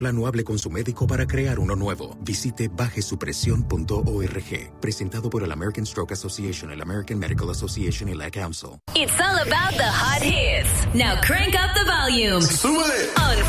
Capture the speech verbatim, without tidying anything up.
No hable con su médico para crear uno nuevo. Visite baje su presión punto org. Presentado por el American Stroke Association, el American Medical Association y la Council. It's all about the hot hits. Now crank up the volume. ¡Súbele! On